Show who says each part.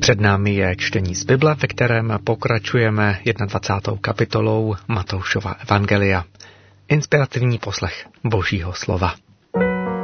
Speaker 1: Před námi je čtení z Bible, ve kterém pokračujeme 21. kapitolou Matoušova evangelia. Inspirativní poslech Božího slova.